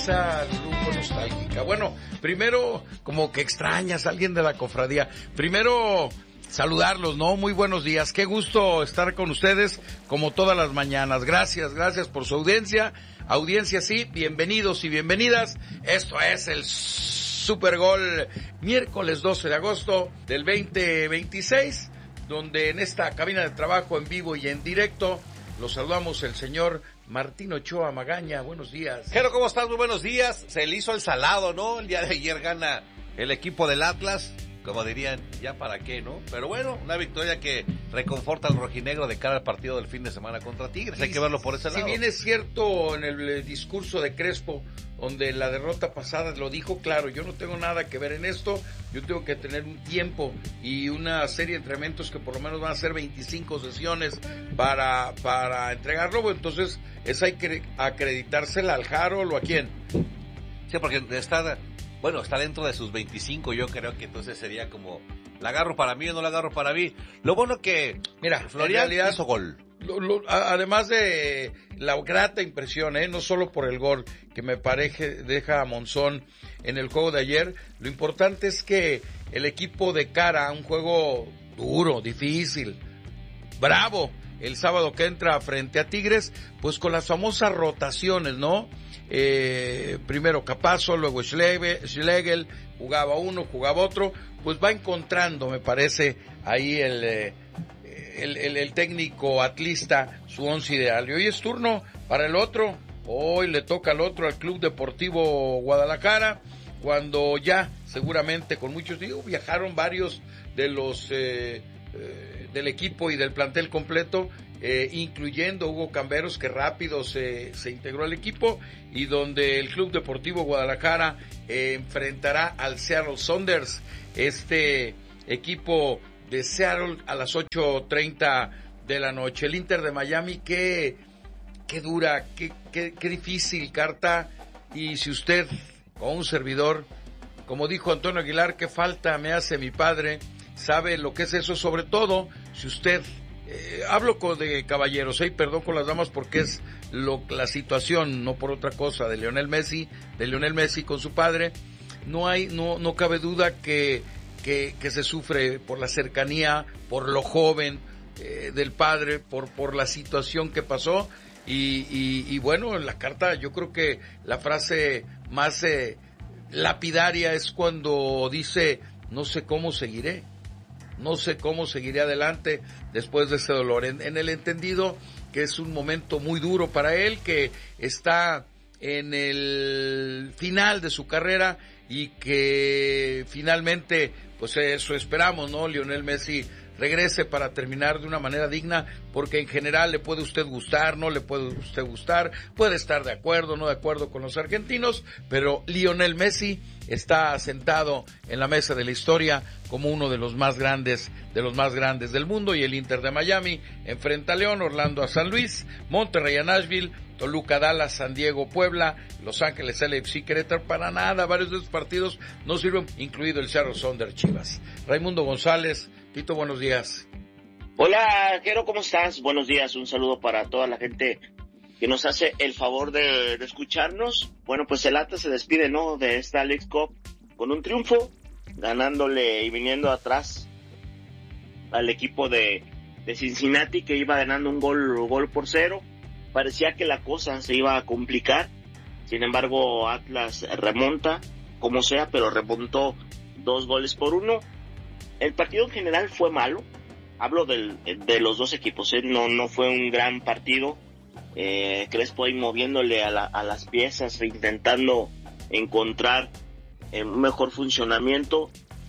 esa rumbo nostálgica. Bueno, primero, como que extrañas a alguien de la cofradía. Primero, saludarlos, ¿no? Muy buenos días. Qué gusto estar con ustedes, como todas las mañanas. Gracias por su audiencia. Audiencia, sí, bienvenidos y bienvenidas. Esto es el Super Gol, miércoles 12 de agosto del 2026, donde en esta cabina de trabajo en vivo y en directo los saludamos el señor Martín Ochoa Magaña. Buenos días. Jero, ¿cómo estás? Muy buenos días. Se le hizo el salado, ¿no? El día de ayer gana el equipo del Atlas. Como dirían, ya para qué, ¿no? Pero bueno, una victoria que reconforta al rojinegro de cara al partido del fin de semana contra Tigres. Hay que verlo por ese lado. Si bien es cierto en el discurso de Crespo, donde la derrota pasada lo dijo claro, yo no tengo nada que ver en esto, yo tengo que tener un tiempo y una serie de entrenamientos que por lo menos van a ser 25 sesiones para entregarlo. Entonces, esa hay que acreditársela al Harold o a quién. Sí, porque está dentro de sus 25, yo creo que entonces sería como, ¿la agarro para mí o no la agarro para mí? Lo bueno que, mira, Florian hizo gol. Además de la grata impresión, no solo por el gol que me parece deja a Monzón en el juego de ayer, lo importante es que el equipo de cara a un juego duro, difícil, bravo, el sábado que entra frente a Tigres, pues con las famosas rotaciones, ¿no? Primero Capazo, luego Schlegel, jugaba uno, jugaba otro, pues va encontrando, me parece, ahí el técnico atlista su once ideal. Y hoy es turno para el otro, hoy le toca al otro, al Club Deportivo Guadalajara, cuando ya seguramente con muchos, viajaron varios de los del equipo y del plantel completo, incluyendo Hugo Camberos, que rápido se integró al equipo, y donde el Club Deportivo Guadalajara enfrentará al Seattle Sounders, este equipo de Seattle, a las 8:30 de la noche. El Inter de Miami, qué dura, qué difícil carta, y si usted, con un servidor, como dijo Antonio Aguilar, qué falta me hace mi padre, sabe lo que es eso, sobre todo si usted, hablo de caballeros, perdón con las damas porque es la situación, no por otra cosa, de Lionel Messi con su padre, no cabe duda que se sufre por la cercanía, por lo joven del padre, por la situación que pasó, y bueno, en la carta yo creo que la frase más lapidaria es cuando dice, no sé cómo seguiré adelante después de ese dolor, en el entendido que es un momento muy duro para él, que está en el final de su carrera y que finalmente, pues eso esperamos, ¿no? Lionel Messi regrese para terminar de una manera digna, porque en general le puede usted gustar, no le puede usted gustar, puede estar de acuerdo, no de acuerdo con los argentinos, pero Lionel Messi está sentado en la mesa de la historia como uno de los más grandes del mundo, y el Inter de Miami enfrenta a León, Orlando a San Luis, Monterrey a Nashville, Toluca, Dallas, San Diego, Puebla, Los Ángeles, LAFC, Querétaro. Para nada, varios de esos partidos no sirven, incluido el Seattle Sounders Chivas. Raimundo González, Tito, buenos días. Hola, Jero, ¿cómo estás? Buenos días, un saludo para toda la gente que nos hace el favor de escucharnos. Bueno, pues el Atlas se despide, ¿no?, de esta Leagues Cup con un triunfo, ganándole y viniendo atrás al equipo de Cincinnati, que iba ganando un gol por 0. Parecía que la cosa se iba a complicar, sin embargo Atlas remonta, como sea, pero remontó 2-1. El partido en general fue malo, hablo de los dos equipos, no fue un gran partido. Crespo ahí moviéndole a las piezas, intentando encontrar un mejor funcionamiento.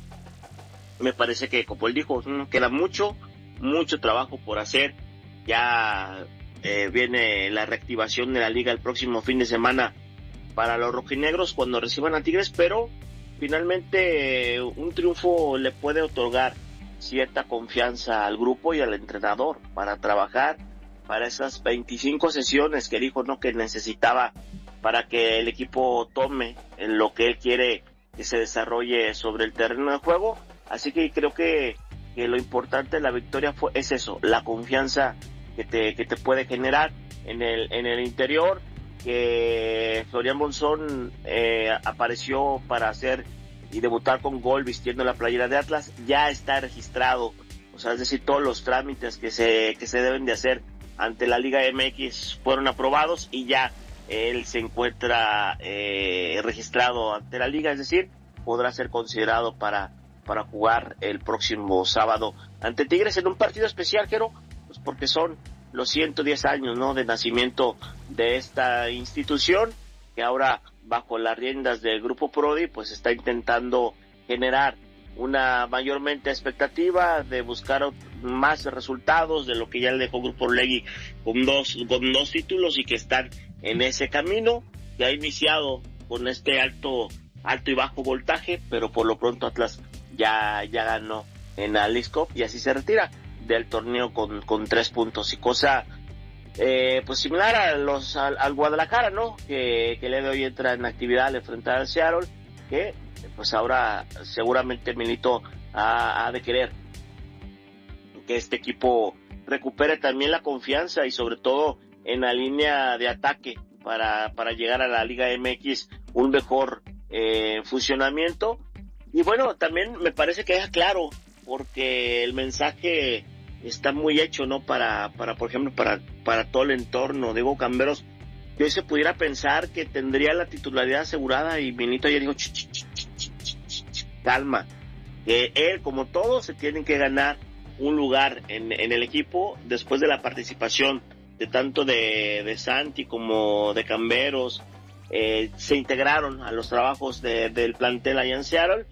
Me parece que, como él dijo, queda mucho trabajo por hacer. Ya viene la reactivación de la liga el próximo fin de semana para los rojinegros cuando reciban a Tigres, pero finalmente un triunfo le puede otorgar cierta confianza al grupo y al entrenador para trabajar para esas 25 sesiones que dijo, ¿no?, que necesitaba para que el equipo tome en lo que él quiere que se desarrolle sobre el terreno de juego. Así que creo que lo importante de la victoria es eso, la confianza que te puede generar en el interior. que Florian Monzón apareció para hacer y debutar con gol vistiendo la playera de Atlas, ya está registrado. O sea, es decir, todos los trámites que se deben de hacer ante la Liga MX fueron aprobados y ya él se encuentra registrado ante la Liga, es decir, podrá ser considerado para jugar el próximo sábado ante Tigres en un partido especial, Jero, pues porque son los 110 años, ¿no?, de nacimiento de esta institución, que ahora bajo las riendas del Grupo Prodi pues está intentando generar una mayormente expectativa de buscar más resultados de lo que ya le dejó Grupo Orlegui con dos títulos, y que están en ese camino que ha iniciado con este alto y bajo voltaje, pero por lo pronto Atlas ya ganó en la Leagues Cup y así se retira del torneo con 3 puntos, y cosa pues similar al Guadalajara, ¿no?, que el día de hoy entra en actividad al enfrentar al Seattle, que pues ahora seguramente Milito ha de querer que este equipo recupere también la confianza y sobre todo en la línea de ataque para llegar a la Liga MX un mejor funcionamiento. Y bueno, también me parece que deja claro, porque el mensaje está muy hecho, ¿no?, para por ejemplo, para todo el entorno. Diego Camberos, que hoy se pudiera pensar que tendría la titularidad asegurada, y Milito ayer dijo, calma, que él, como todos, se tienen que ganar un lugar en el equipo después de la participación de tanto de Santi como de Camberos. Se integraron a los trabajos del plantel allá en Seattle,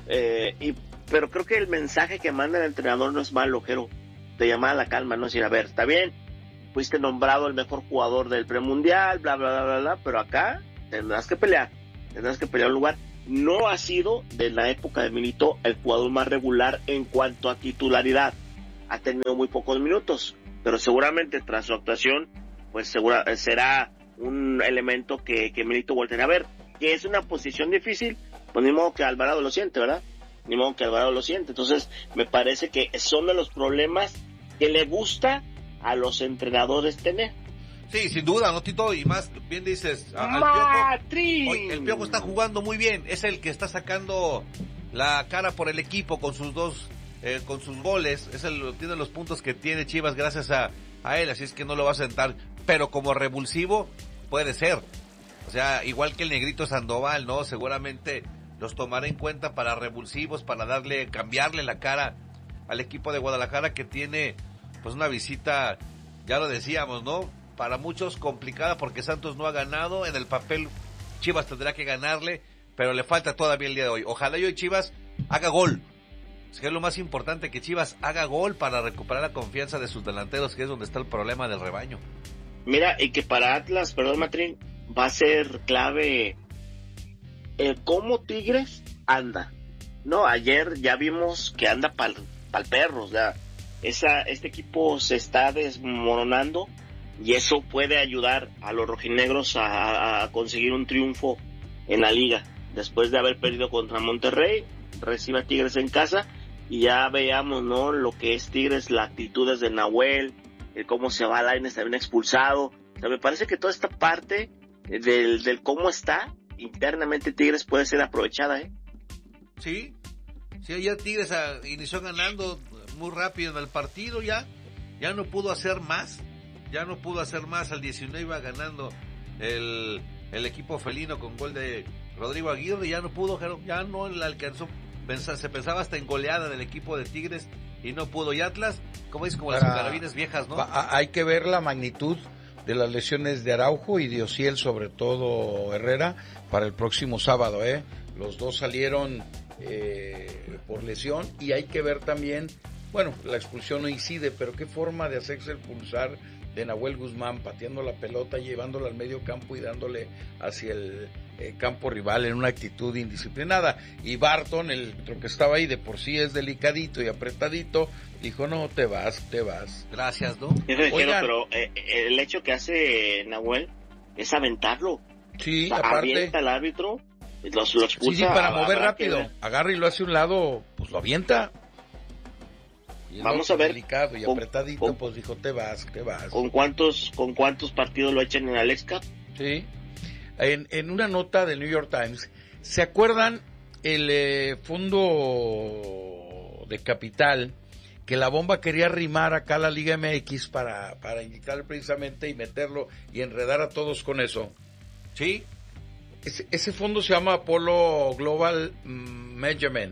pero creo que el mensaje que manda el entrenador no es malo, Jero, de llamar a la calma, no es decir, a ver, está bien, fuiste nombrado el mejor jugador del premundial, bla, bla, bla, bla, bla, pero acá tendrás que pelear un lugar. No ha sido, de la época de Milito, el jugador más regular en cuanto a titularidad, ha tenido muy pocos minutos, pero seguramente tras su actuación pues será un elemento que Milito volverá a ver, que es una posición difícil, pues ni modo que Alvarado lo siente, ¿verdad? Entonces me parece que son de los problemas que le gusta a los entrenadores tener. Sí, sin duda, ¿no, Tito? Y más, bien dices, el Piojo está jugando muy bien, es el que está sacando la cara por el equipo con sus con sus goles, tiene los puntos que tiene Chivas gracias a él, así es que no lo va a sentar, pero como revulsivo puede ser, o sea, igual que el Negrito Sandoval, ¿no? Seguramente los tomará en cuenta para revulsivos, para cambiarle la cara al equipo de Guadalajara, que tiene pues una visita, ya lo decíamos, ¿no?, para muchos complicada, porque Santos no ha ganado, en el papel Chivas tendrá que ganarle, pero le falta todavía el día de hoy. Ojalá hoy Chivas haga gol, es que es lo más importante, que Chivas haga gol para recuperar la confianza de sus delanteros, que es donde está el problema del rebaño. Mira, y que para Atlas, perdón, Matrín, va a ser clave cómo Tigres anda. No, ayer ya vimos que anda pa'l perro, o sea, este equipo se está desmoronando, y eso puede ayudar a los rojinegros a conseguir un triunfo en la liga. Después de haber perdido contra Monterrey, recibe a Tigres en casa, y ya veamos, ¿no?, lo que es Tigres, las actitudes de Nahuel, cómo se va Lainez también expulsado. O sea, me parece que toda esta parte del cómo está internamente Tigres puede ser aprovechada, ¿eh? Sí, ayer Tigres inició ganando muy rápido en el partido, ya no pudo hacer más, al 19 iba ganando el equipo felino con gol de Rodrigo Aguirre, ya no pudo, ya no le alcanzó, se pensaba hasta en goleada del equipo de Tigres y no pudo, y Atlas, como dices, como las carabines viejas, ¿no? Hay que ver la magnitud de las lesiones de Araujo y de Ociel, sobre todo Herrera, para el próximo sábado, los dos salieron por lesión, y hay que ver también, bueno, la expulsión no incide, pero qué forma de hacerse expulsar de Nahuel Guzmán, pateando la pelota, llevándola al medio campo y dándole hacia el campo rival en una actitud indisciplinada. Y Barton, el que estaba ahí, de por sí es delicadito y apretadito, dijo, no, te vas. Gracias, ¿no? Oigan, pero el hecho que hace Nahuel es aventarlo. Sí, o sea, aparte. Avienta al árbitro, lo expulsa. Sí, para mover rápido. Agarra y lo hace a un lado, pues lo avienta. Y vamos a ver, delicado y apretadito, pues dijo, te vas. ¿Con cuántos partidos lo echan en la Leagues Cup? Sí. En una nota del New York Times, ¿se acuerdan el fondo de capital que la bomba quería arrimar acá a la Liga MX para inyectarle precisamente y meterlo y enredar a todos con eso? Sí. Ese fondo se llama Apollo Global Management.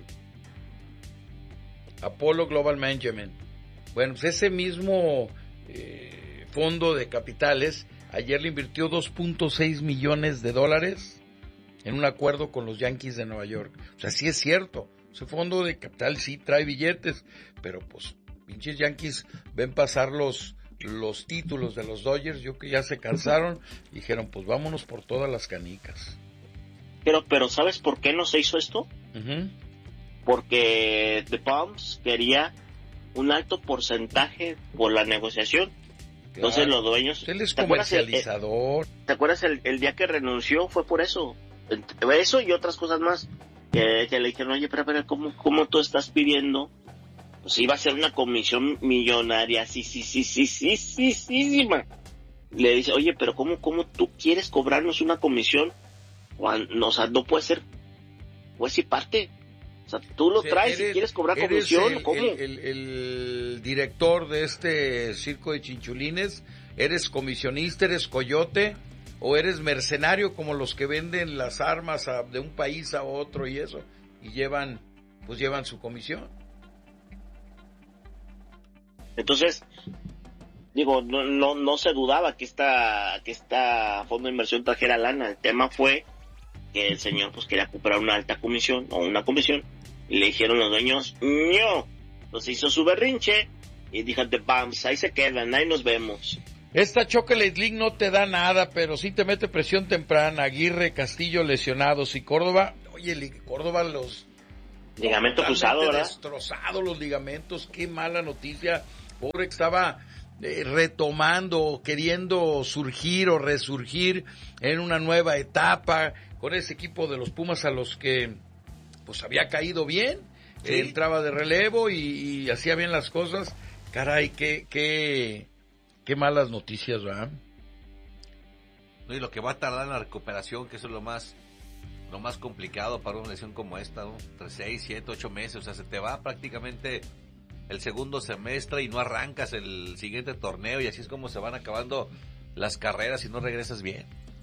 Apollo Global Management. Bueno, pues ese mismo fondo de capitales ayer le invirtió $2.6 millones en un acuerdo con los Yankees de Nueva York. O sea, sí es cierto, ese fondo de capital sí trae billetes, pero pues pinches Yankees ven pasar los títulos de los Dodgers, yo que ya se cansaron, dijeron pues vámonos por todas las canicas. Pero ¿sabes por qué no se hizo esto? Uh-huh. Porque The Palms quería un alto porcentaje por la negociación. Claro. Entonces los dueños... Él es comercializador. ¿Te acuerdas el día que renunció? Fue por eso. Eso y otras cosas más. Que le dijeron, oye, pero ¿cómo tú estás pidiendo? Pues iba a ser una comisión millonaria, sí. Le dice, oye, pero ¿cómo tú quieres cobrarnos una comisión? O sea, no puede ser, pues sí parte. O sea, tú lo traes y quieres cobrar comisión, ¿cómo? El director de este circo de chinchulines, ¿eres comisionista, eres coyote o eres mercenario como los que venden las armas de un país a otro y eso? Y llevan su comisión. Entonces, digo, no se dudaba que esta fondo de inversión trajera lana. El tema fue que el señor pues quería comprar una alta comisión o una comisión y le dijeron los dueños no. Entonces hizo su berrinche y dijo The Palms, ahí se quedan, ahí nos vemos. Esta Chocolate League no te da nada, pero sí te mete presión temprana. Aguirre, Castillo lesionados y Córdoba, oye, Córdoba los ligamento cruzado, ¿verdad? Destrozados los ligamentos, qué mala noticia. Pobre que estaba retomando, queriendo surgir o resurgir en una nueva etapa con ese equipo de los Pumas a los que pues había caído bien, sí. Entraba de relevo y hacía bien las cosas. Caray, qué malas noticias, ¿verdad? No, y lo que va a tardar en la recuperación, que eso es lo más complicado para una lesión como esta, ¿no? 6, 7, 8 meses, o sea, se te va prácticamente el segundo semestre y no arrancas el siguiente torneo, y así es como se van acabando las carreras si no regresas bien.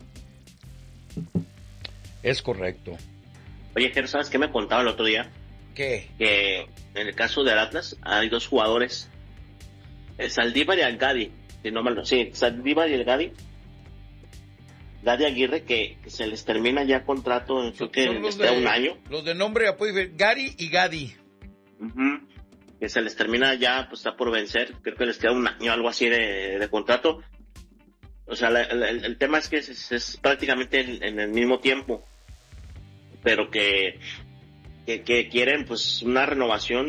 Es correcto. Oye, Ger, ¿sabes qué me contaba el otro día? ¿Qué? Que en el caso del Atlas hay dos jugadores, Saldívar y el Gadi, Saldívar y el Gadi Aguirre, que se les termina ya contrato, creo que les queda un año. Los de nombre apoyo, Gary y Gadi. Uh-huh. Que se les termina ya, pues está por vencer, creo que les queda un año, algo así de contrato. O sea, el tema es que es prácticamente en el mismo tiempo, pero que quieren pues una renovación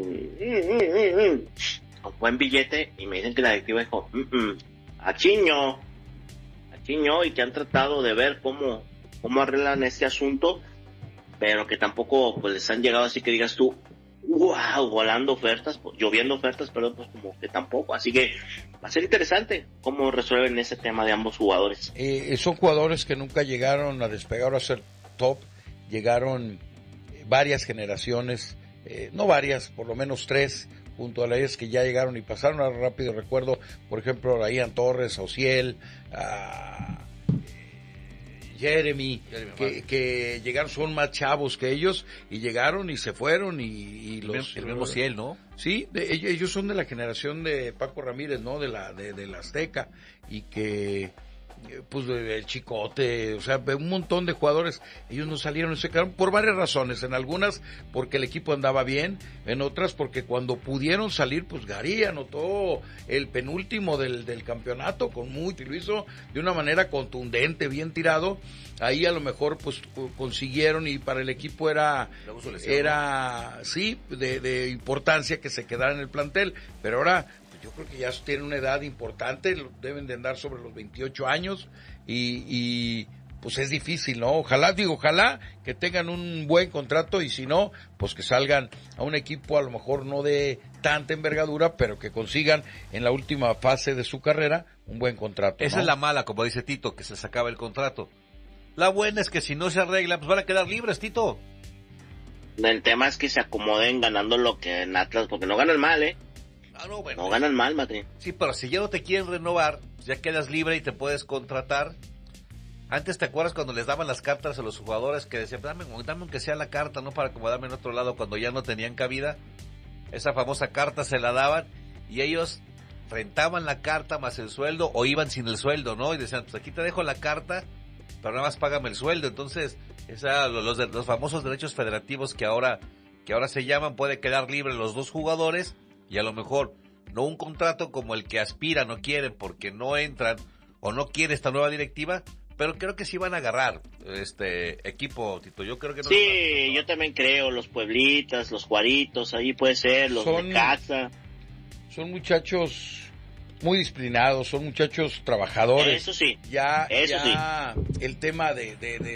con buen billete, y me dicen que la directiva dijo a Chiño, y que han tratado de ver cómo arreglan este asunto, pero que tampoco pues les han llegado así que digas tú lloviendo ofertas, pero pues como que tampoco, así que va a ser interesante cómo resuelven ese tema de ambos jugadores. Son jugadores que nunca llegaron a despegar o a ser top, llegaron varias generaciones, no varias, por lo menos 3, junto a las que ya llegaron y pasaron. A rápido recuerdo, por ejemplo, a Ian Torres, a Ociel, a Jeremy, que llegaron, son más chavos que ellos, y llegaron y se fueron, y el mismo Ociel, ¿no? Sí, ellos son de la generación de Paco Ramírez, ¿no? De la Azteca, y que pues el Chicote, o sea, un montón de jugadores, ellos no salieron, se quedaron por varias razones, en algunas porque el equipo andaba bien, en otras porque cuando pudieron salir, pues Gary anotó el penúltimo del campeonato con mucho, y lo hizo de una manera contundente, bien tirado. Ahí a lo mejor pues consiguieron, y para el equipo era sí, de importancia que se quedara en el plantel, pero ahora yo creo que ya tienen una edad importante, deben de andar sobre los 28 años y pues es difícil, ¿no? Ojalá que tengan un buen contrato, y si no, pues que salgan a un equipo a lo mejor no de tanta envergadura, pero que consigan en la última fase de su carrera un buen contrato. Esa ¿no? es la mala, como dice Tito, que se sacaba el contrato. La buena es que si no se arregla, pues van a quedar libres, Tito. El tema es que se acomoden ganando lo que en Atlas, porque no ganan mal, No, bueno. No ganan mal, Matrín. Sí, pero si ya no te quieren renovar, pues ya quedas libre y te puedes contratar. Antes, ¿te acuerdas cuando les daban las cartas a los jugadores que decían, dame aunque sea la carta, no para acomodarme en otro lado cuando ya no tenían cabida? Esa famosa carta se la daban y ellos rentaban la carta más el sueldo o iban sin el sueldo, ¿no? Y decían, pues aquí te dejo la carta, pero nada más págame el sueldo. Entonces, los famosos derechos federativos que ahora se llaman, puede quedar libre los dos jugadores y a lo mejor no un contrato como el que aspiran o quieren porque no entran o no quiere esta nueva directiva, pero creo que sí van a agarrar este equipo, Tito. Yo creo que no. Sí, yo también creo, los Pueblitas, los Juaritos, ahí puede ser, los de casa. Son muchachos muy disciplinados, son muchachos trabajadores. Eso sí. Ya sí. El tema de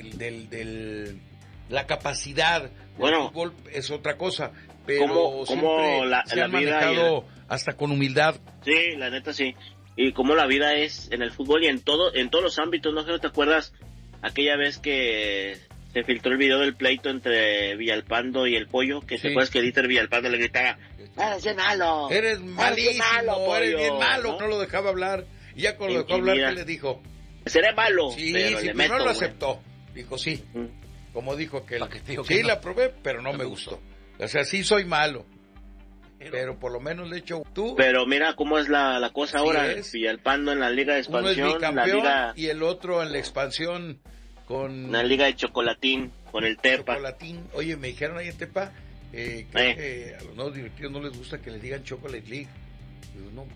la capacidad del fútbol es otra cosa, pero siempre se han manejado hasta con humildad. Sí, la neta sí. Y como la vida es en el fútbol y en todos los ámbitos, ¿no? ¿Te acuerdas aquella vez que se filtró el video del pleito entre Villalpando y el Pollo? Que te acuerdas que Dieter Villalpando le gritaba, eres bien malo, eres malísimo, eres bien malo, no lo dejaba hablar. Y ya cuando lo dejó hablar, ¿qué le dijo? Seré malo, sí, pero sí, le pero meto, no lo aceptó. Dijo sí, como dijo que sí, la probé, pero no me gustó. O sea, sí soy malo, pero por lo menos le echo tú. Pero mira cómo es la cosa ahora. Villalpando en la Liga de Expansión. Uno es bicampeón y el otro en la expansión con... la Liga de Chocolatín, con el Tepa. Chocolatín. Oye, me dijeron ahí en Tepa que a los nuevos directivos no les gusta que les digan Chocolate League. Digo, no,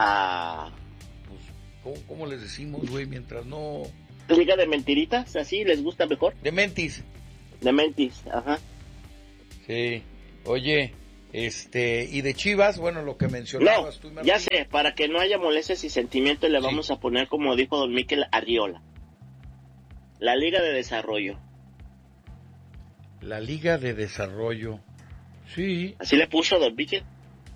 pues ¿cómo les decimos, güey? Mientras no... Liga de mentiritas, así les gusta mejor. De mentis, ajá. Sí. Oye, y de Chivas, bueno, lo que mencionabas tú, ya sé, para que no haya molestias y sentimientos le vamos a poner, como dijo don Miquel Arriola, la Liga de Desarrollo. La Liga de Desarrollo, sí. Así le puso don Miquel.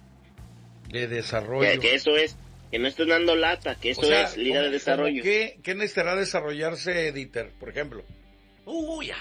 De Desarrollo. Que eso es, que no estén dando lata, que eso es Liga de Desarrollo. ¿Qué necesitará desarrollarse, Dieter, por ejemplo? Ya.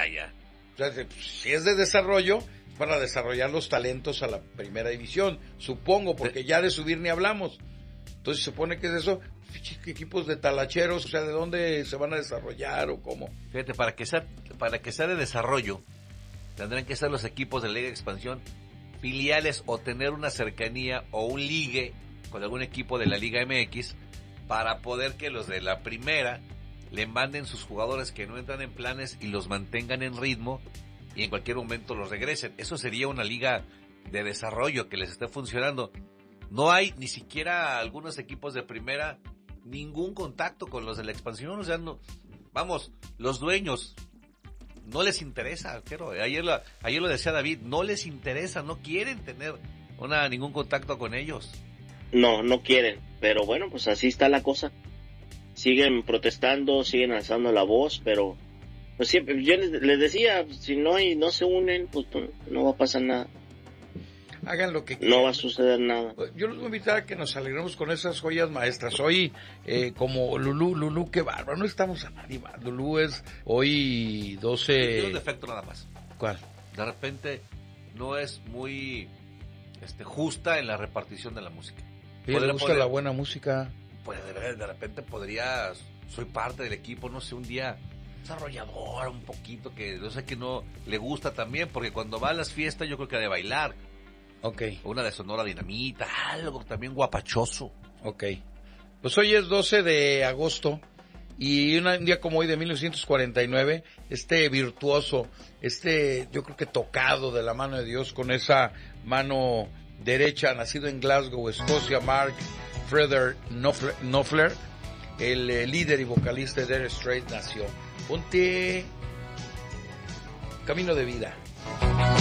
O sea, si es de desarrollo, para desarrollar los talentos a la primera división, supongo, porque ya de subir ni hablamos. Entonces se supone que es eso, equipos de talacheros, o sea, ¿de dónde se van a desarrollar o cómo? Fíjate, para que sea de desarrollo, tendrán que ser los equipos de la Liga de Expansión filiales o tener una cercanía o un ligue con algún equipo de la Liga MX para poder que los de la primera le manden sus jugadores que no entran en planes y los mantengan en ritmo y en cualquier momento los regresen. Eso sería una liga de desarrollo que les esté funcionando. No hay ni siquiera algunos equipos de primera ningún contacto con los de la expansión. O sea, no, vamos, los dueños no les interesa. Pero ayer lo decía David, no les interesa, no quieren tener ningún contacto con ellos. No quieren, pero bueno, pues así está la cosa. Siguen protestando, siguen alzando la voz, pero pues siempre, yo les decía, si no se unen, pues no va a pasar nada. Hagan lo que quieran. No va a suceder nada. Yo los voy a invitar a que nos alegremos con esas joyas maestras. Hoy, como Lulú, qué bárbaro, no estamos a nadie más. Lulú es hoy 12... Tiene un defecto nada más. ¿Cuál? De repente no es muy justa en la repartición de la música. ¿Y le gusta la buena música? Pues de repente soy parte del equipo, no sé, un día desarrollador un poquito, que yo sé que no le gusta también, porque cuando va a las fiestas yo creo que ha de bailar. Ok. Una de Sonora Dinamita, algo también guapachoso. Ok. Pues hoy es 12 de agosto y un día como hoy de 1949, virtuoso, yo creo que tocado de la mano de Dios con esa mano derecha, nacido en Glasgow, Escocia, Mark Frederick Knopfler, el líder y vocalista de Dire Straits, nació. Ponte Camino de Vida.